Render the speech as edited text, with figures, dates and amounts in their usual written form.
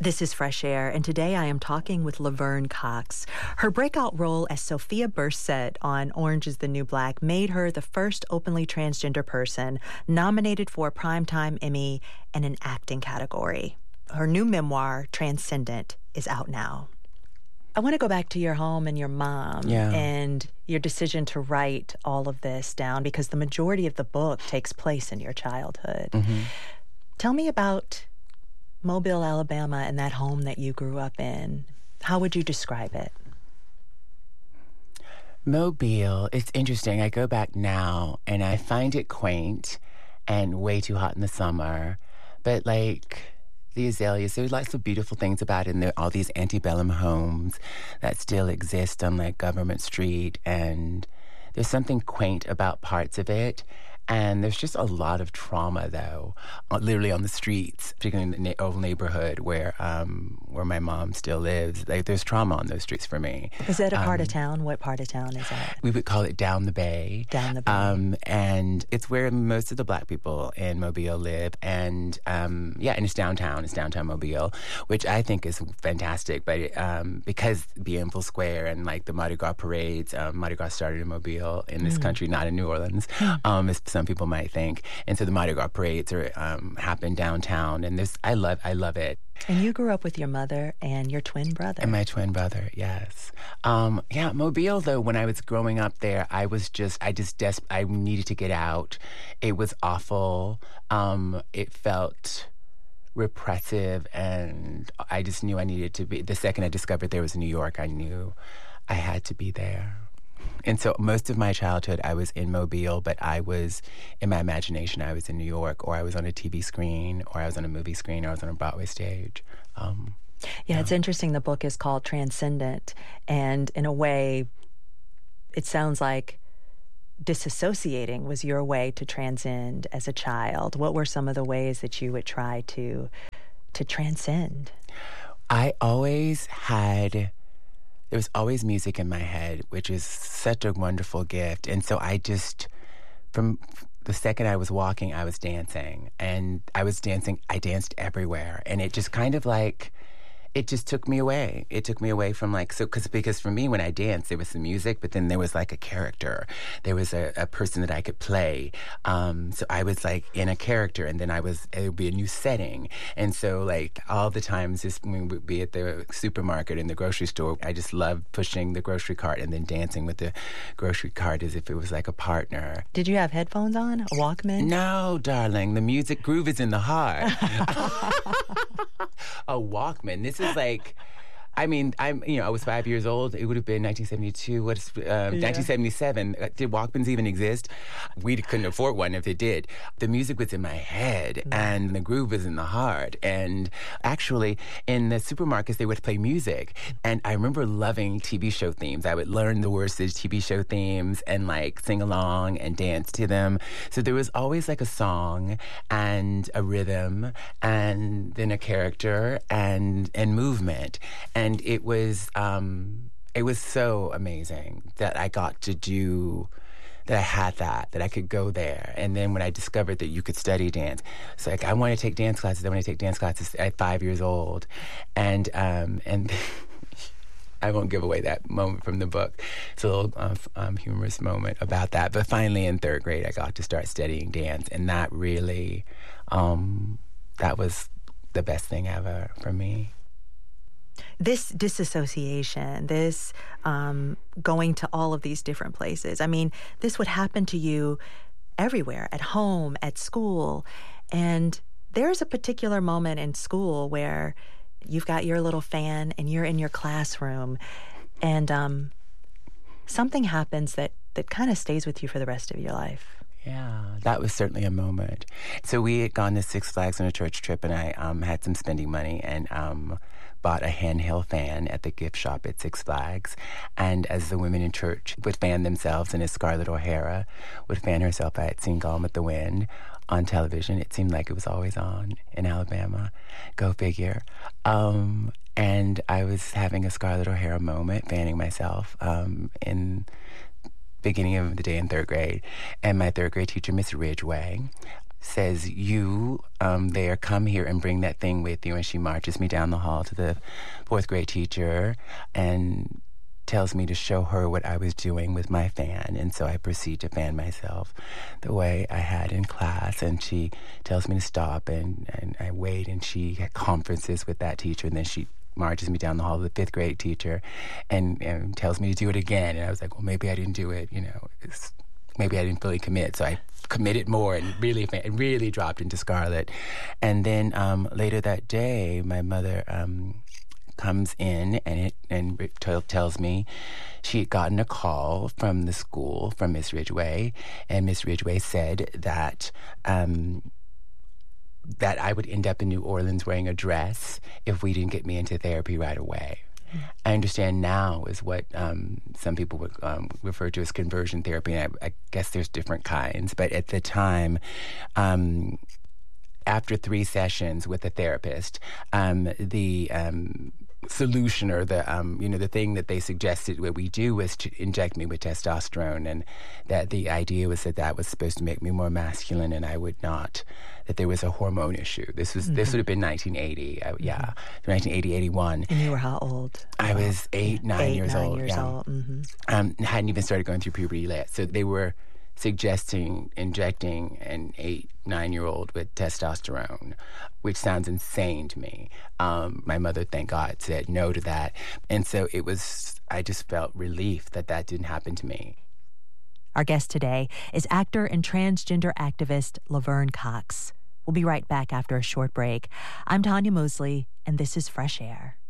This is Fresh Air, and today I am talking with Laverne Cox. Her breakout role as Sophia Burset on Orange is the New Black made her the first openly transgender person nominated for a Primetime Emmy and an acting category. Her new memoir, Transcendent, is out now. I want to go back to your home and your mom and your decision to write all of this down because the majority of the book takes place in your childhood. Mm-hmm. Tell me about Mobile, Alabama, and that home that you grew up in. How would you describe it? Mobile, it's interesting. I go back now and I find it quaint and way too hot in the summer. But like the azaleas, there's lots of beautiful things about it. And there are all these antebellum homes that still exist on like Government Street. And there's something quaint about parts of it. And there's just a lot of trauma, though, literally on the streets, particularly in the old neighborhood where my mom still lives. Like, there's trauma on those streets for me. Is that a part of town? What part of town is that? We would call it Down the Bay. Down the Bay. And it's where most of the Black people in Mobile live. And, and it's downtown. It's downtown Mobile, which I think is fantastic. But because Bienville Square and, like, the Mardi Gras parades, Mardi Gras started in Mobile in this country, not in New Orleans, as some people might think. And so the Mardi Gras parades are happen downtown. And I love it. And you grew up with your mother and your twin brother. And my twin brother, yes. Mobile, though, when I was growing up there, I needed to get out. It was awful. It felt repressive, and I just knew I needed to be. The second I discovered there was New York, I knew I had to be there. And so most of my childhood, I was in Mobile, but in my imagination, I was in New York, or I was on a TV screen, or I was on a movie screen, or I was on a Broadway stage. It's interesting. The book is called Transcendent, and in a way, it sounds like disassociating was your way to transcend as a child. What were some of the ways that you would try to transcend? There was always music in my head, which is such a wonderful gift. And so from the second I was walking, I was dancing. And I danced everywhere. And it just kind of like, it just took me away. It took me away from because for me, when I danced, there was the music, but then there was like a character. There was a person that I could play. So I was like in a character, and then it would be a new setting. And so like all the times when we would be at the supermarket and the grocery store, I just loved pushing the grocery cart and then dancing with the grocery cart as if it was like a partner. Did you have headphones on? A Walkman? No, darling. The music groove is in the heart. A Walkman. This is like, I was 5 years old. It would have been 1972. 1977. Did Walkmans even exist? We couldn't afford one if it did. The music was in my head, and the groove was in the heart. And actually, in the supermarkets, they would play music. And I remember loving TV show themes. I would learn the words to TV show themes and like sing along and dance to them. So there was always like a song and a rhythm and then a character and movement. And it was so amazing that I got to do, that I had that I could go there. And then when I discovered that you could study dance, it's like, I want to take dance classes. I want to take dance classes at 5 years old. And I won't give away that moment from the book. It's a little humorous moment about that. But finally in third grade, I got to start studying dance. And that really, that was the best thing ever for me. This disassociation, this going to all of these different places, I mean, this would happen to you everywhere, at home, at school. And there's a particular moment in school where you've got your little fan and you're in your classroom, and something happens that kind of stays with you for the rest of your life. Yeah, that was certainly a moment. So we had gone to Six Flags on a church trip, and I had some spending money and bought a handheld fan at the gift shop at Six Flags. And as the women in church would fan themselves, and as Scarlett O'Hara would fan herself, I had seen Gone with the Wind on television. It seemed like it was always on in Alabama. Go figure. And I was having a Scarlett O'Hara moment, fanning myself in beginning of the day in third grade. And my third grade teacher, Miss Ridgway, says, you there, come here and bring that thing with you. And she marches me down the hall to the fourth grade teacher and tells me to show her what I was doing with my fan. And so I proceed to fan myself the way I had in class. And she tells me to stop, and I wait, and she had conferences with that teacher, and then she marches me down the hall to the fifth grade teacher and tells me to do it again. And I was like, well, maybe I didn't do it, maybe I didn't fully commit. So I committed more and really dropped into scarlet. And then later that day, my mother comes in and tells me she had gotten a call from the school, from Miss Ridgway, and Miss Ridgway said that that I would end up in New Orleans wearing a dress if we didn't get me into therapy right away. I understand now is what some people would refer to as conversion therapy, and I guess there's different kinds. But at the time, after 3 sessions with a therapist, the solution, or the thing that they suggested what we do was to inject me with testosterone, and that the idea was that was supposed to make me more masculine, and I would not, that there was a hormone issue. This would have been 1980, 1980, 81. And you were how old? I was 9 years old. Hadn't even started going through puberty yet. So they were suggesting injecting an 8-9-year-old with testosterone, which sounds insane to me. My mother, thank God, said no to that. And so I just felt relief that didn't happen to me. Our guest today is actor and transgender activist Laverne Cox. We'll be right back after a short break. I'm Tanya Mosley, and this is Fresh Air.